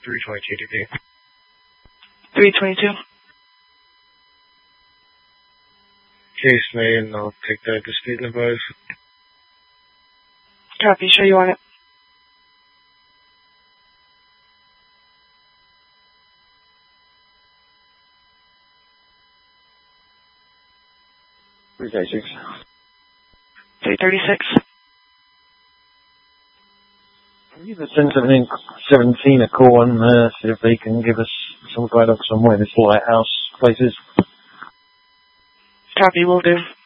322 DP. 322. Case made, and I'll take that to speed and advise. Copy, show you on it. Okay, 6. 336. Give the 1017 a call and see if they can give us some guidance on where this lighthouse place is. Copy, will do.